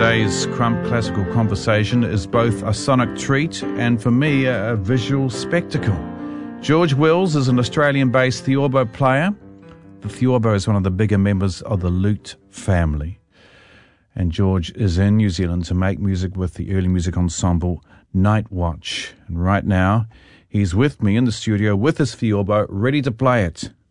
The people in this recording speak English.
Today's Crump Classical Conversation is both a sonic treat and, for me, a visual spectacle. George Wills is an Australian-based theorbo player. The theorbo is one of the bigger members of the lute family. And George is in New Zealand to make music with the early music ensemble Night Watch. And right now, he's with me in the studio with his theorbo, ready to play it.